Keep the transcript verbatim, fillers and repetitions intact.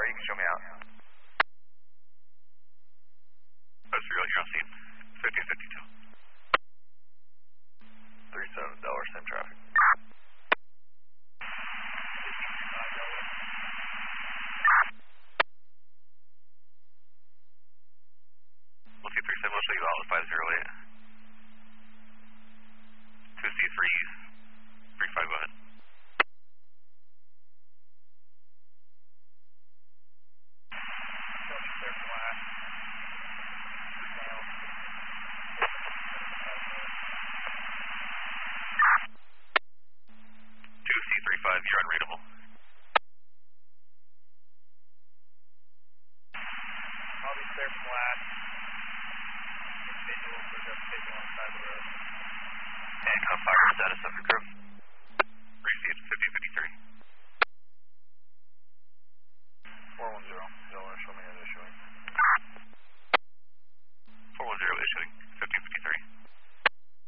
You can show me out. Oh, so you're on scene. fifteen fifty-two. three seven Delaware, same traffic. We'll see three seven, we'll show you out with five zero eight.